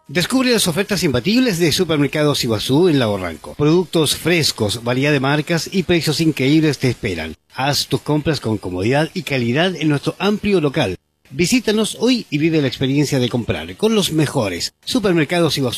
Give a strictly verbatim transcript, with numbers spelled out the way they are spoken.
Descubre las ofertas imbatibles de Supermercados Iguazú en Lago Ranco. Productos frescos, variedad de marcas y precios increíbles te esperan. Haz tus compras con comodidad y calidad en nuestro amplio local. Visítanos hoy y vive la experiencia de comprar con los mejores. Supermercados Iguazú.